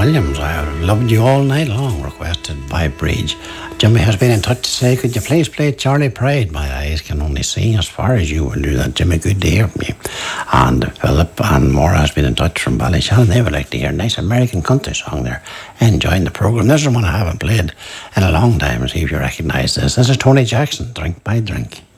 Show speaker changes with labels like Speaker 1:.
Speaker 1: Williams, I have loved you all night long, requested by Bridge. Jimmy has been in touch to say, could you please play Charlie Pride? My eyes can only see as far as you will do that, Jimmy. Good to hear from you. And Philip and Maura has been in touch from Ballyshannon. They would like to hear a nice American country song there. Enjoying the programme. This is one I haven't played in a long time. See if you recognise this. This is Tony Jackson, Drink by Drink.